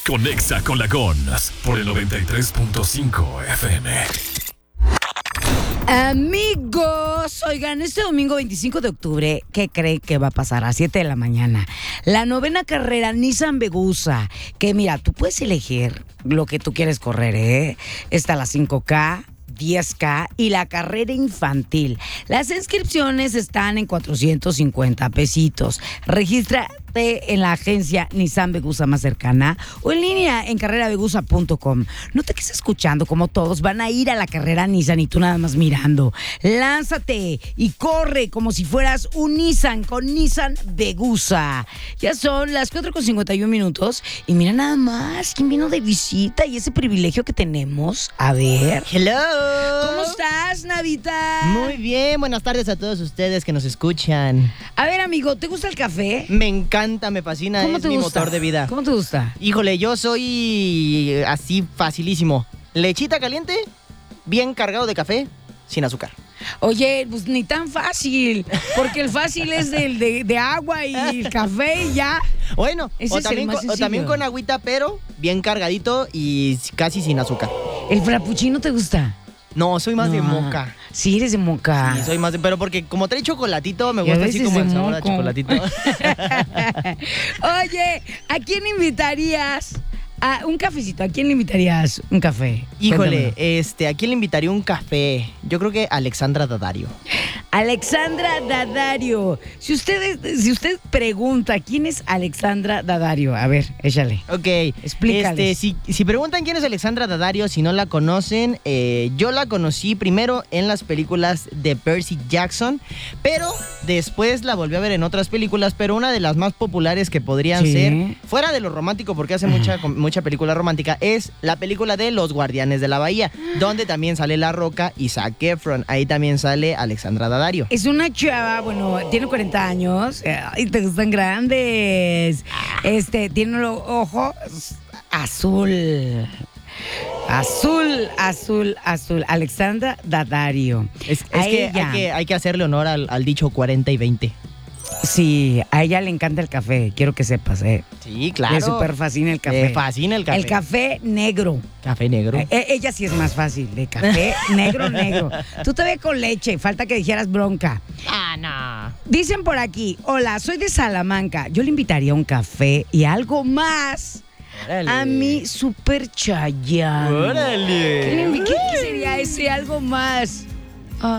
Conexa con la Gons por el 93.5 FM. Amigos, oigan, este domingo 25 de octubre, ¿qué cree que va a pasar? A 7 de la mañana. La 9ª carrera Nissan Vegusa, que mira, tú puedes elegir lo que tú quieres correr, ¿eh? Está la 5K, 10K y la carrera infantil. Las inscripciones están en 450 pesitos. Regístrate en la agencia Nissan Vegusa más cercana o en línea en carreravegusa.com. No te quedes escuchando como todos van a ir a la carrera Nissan y tú nada más mirando. Lánzate y corre como si fueras un Nissan con Nissan Vegusa. Ya son las 4:51 y mira nada más quién vino de visita y ese privilegio que tenemos. A ver. Hello. ¿Cómo estás, Navita? Muy bien, buenas tardes a todos ustedes que nos escuchan. A ver, amigo, ¿te gusta el café? Me encanta, me fascina, ¿Cómo es te mi gusta? motor de vida. ¿Cómo te gusta? Híjole, yo soy así facilísimo. Lechita caliente, bien cargado de café, sin azúcar. Oye, pues ni tan fácil, porque el fácil es de agua y el café y ya. Bueno, Ese o es el también, más o sencillo. también con agüita, pero bien cargadito y casi sin azúcar. ¿El frappuccino te gusta? No, soy más de No. moca. Sí, eres de moca. Sí, soy más de... Pero porque como trae chocolatito, me Y a gusta así veces como de el sabor a moco. chocolatito. Oye, ¿a quién invitarías a un cafecito? ¿A quién le invitarías un café? Híjole, Cuéntamelo. ¿a quién le invitaría un café? Yo creo que Alexandra Daddario. Alexandra Daddario. Si usted pregunta quién es Alexandra Daddario, a ver, échale. Ok. Explícales. Si preguntan quién es Alexandra Daddario, si no la conocen, yo la conocí primero en las películas de Percy Jackson, pero después la volví a ver en otras películas, pero una de las más populares que podrían Sí. ser, fuera de lo romántico, porque hace mucha película romántica, es la película de Los Guardianes de la Bahía, donde también sale La Roca y Zac Efron. Ahí también sale Alexandra Daddario. Es una chava, bueno, tiene 40 años y te gustan grandes. Tiene los ojos azul. Azul. Alexandra Daddario. Es A que ella. hay que hacerle honor al dicho 40 y 20. Sí, a ella le encanta el café, quiero que sepas, Sí, claro. Le súper fascina el café. Me fascina el café. El café negro. Café negro. Ella sí es más fácil, de café negro. Tú te ves con leche, falta que dijeras bronca. Ah, no. Dicen por aquí, hola, soy de Salamanca. Yo le invitaría un café y algo más Órale. a mi super Chayanne. Órale. ¿Qué sería ese algo más?